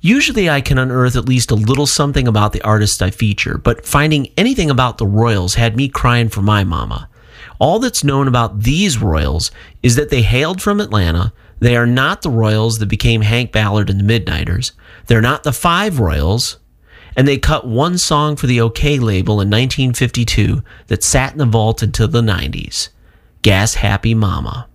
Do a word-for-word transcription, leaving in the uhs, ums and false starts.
Usually I can unearth at least a little something about the artists I feature, but finding anything about the Royals had me crying for my mama. All that's known about these Royals is that they hailed from Atlanta. They are not the Royals that became Hank Ballard and the Midnighters. They're not the Five Royals. And they cut one song for the OK label in nineteen fifty-two that sat in the vault until the nineties. Gas Happy Mama.